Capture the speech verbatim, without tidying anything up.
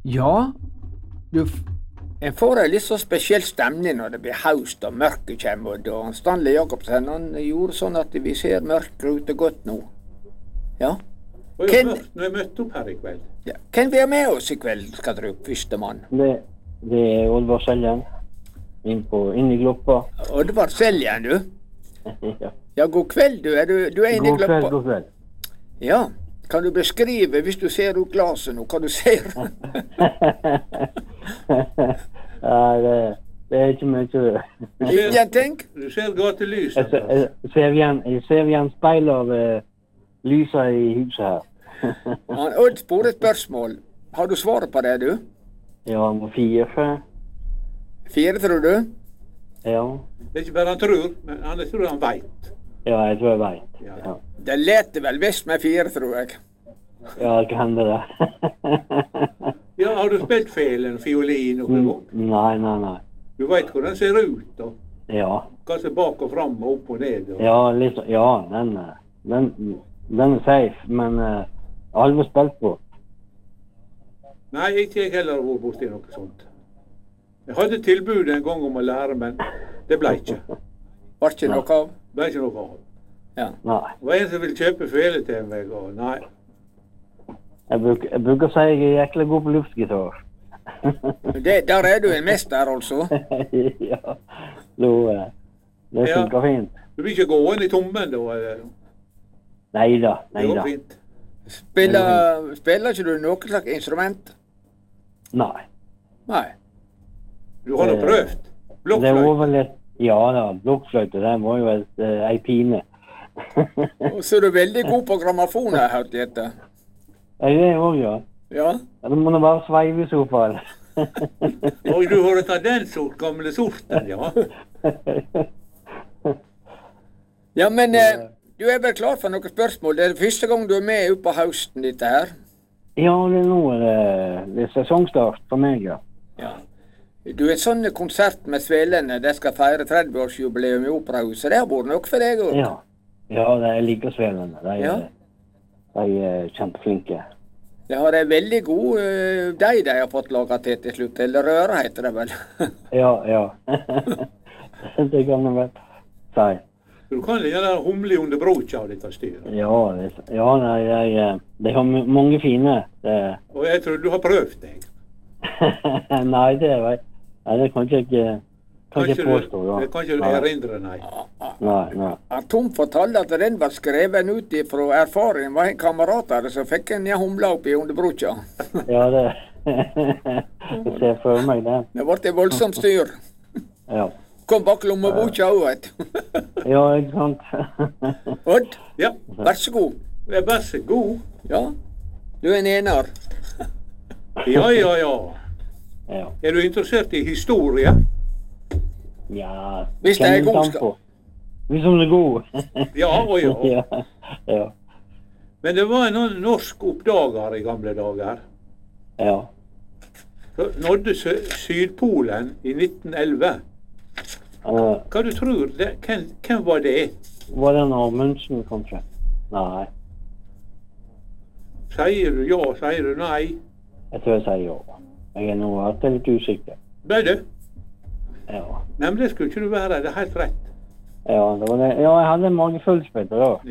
Ja, du, en får en litt så spesiell stemning når det blir haust og mørket kommer. Og Stanley Jacobsen han gjorde sånn at vi ser mørket ute godt nå. Ja. Og jeg har hørt når jeg møtte opp her i kveld. Ja. Hvem vi har med oss i kveld, skal tro, første mann? Det, det er Oddvar Seljen. Inn, på, inn i Gloppa. Oddvar Seljen, du? Ja. Ja, god kveld, du. Er du, du er inne i God Gloppa? kveld, god kveld. Ja. Kan du beskrive, hvis du ser ut glaset nå, hva du ser? Ja, det, det er ikke mye. Ingenting? Du ser gatelys. Jeg, ser- jeg ser igjen, jeg ser igjen speil av uh, lyset i huset her. Han Odd spør et spørsmål. Har du svaret på det, du? Ja, må fire for. Fire, tror du? Ja. Det er ikke bare han tror, men han tror han vet. Ja, jeg tror jeg vet. Ja. Ja, Det leter vel visst med fire, tror jeg. ja det kan hende det. Ja, har du spilt felen, fiolin og Mm, noe? Nei, nei, nei. Du vet hvordan den ser ut, da. Ja, Kanskje bak og fram og opp og ned. Og... ja, litt, så- ja den, eh, den, den er safe, men uh, aldri spilt på. Nei, ikke jeg heller har vært borti noe sånt. Jeg hadde tilbud en gang om å lære, men det ble ikke. Var ikke noe av? Det ble ikke noe av. Ja. Nei. Det var en som ville kjøpe fele til meg, og nei. Jeg bruker, jeg bruker å si jeg er jækla god på luftgitar. Det, der er du en mester, altså. Ja, da, eh, det Ja. funker fint. Du vil ikke gå inn i tommen, da? eller? Neida, Det neida. går fint. Spiller, spiller ikke du noe slags instrument? Nei. Nei. Du har nå Eh, prøvd. Det var Blokkfløyte. vel et, ja da, blokkfløyte, den var jo et, uh, ei pine. Og så er du veldig god på grammofon, har jeg hørt etter. Er det òg, ja? Ja. Ja, da må det bare sveive i så fall. Og du har tatt den sort, gamle sorten, ja. Ja, men eh, du er vel klar for noen spørsmål? Det er første gang du er med oppe på høsten, dette her? Ja, det er nå det, det er sesongstart for meg, ja. Ja. Du, en sånn konsert med Svelene, det skal feire tretti-årsjubileum i Operahuset. Det har vært noe for deg òg? Ja, ja det er like svelende. De, Ja. de er kjempeflinke. Det har en veldig god uh, deig de har fått laga til til slutt. Eller røre, heter det vel. Ja, ja. Det kan jeg vel si. Du kan gjøre humle under brocha av dette styret. Ja, det, ja nei, de, de har m- mange fine. Det, Og jeg tror du har prøvd deg. nei, det, vet- nei, det kan ikke jeg kan ikke du, påstå. Ja. det kan ikke du Nei. erindre, nei. Nei, nei. Han Tom fortalte at den var skreven ut fra erfaring. Var en kamerat av det som fikk en humla oppi under brocha. Ja, det jeg ser for meg det. Det ble et voldsomt styr. Ja, Kom bak lommeboka òg, vet du. ja ikke sant? Odd, Ja, vær så god. vær så god. Ja, du er en ener. Ja, ja, ja. Ja, Er du interessert i historie? ja. Hvis det er kjenner god ikke skal- an på. Hvis hun er god. Ja og ja. Ja, ja, Men det var en norsk oppdager i gamle dager. ja. Så nådde Sø- Sydpolen i nitten elleve. Uh, Hva du tror det? Hvem, hvem var det? var det en Amundsen, kanskje? Nei, Sier du ja, sier du nei? jeg tror jeg sier ja. Jeg er nå alltid litt usikker. Ble du? Ja, Nei, men det skulle ikke du være. Det er helt rett. ja, det var det. Ja, jeg hadde en magefølelse på det da.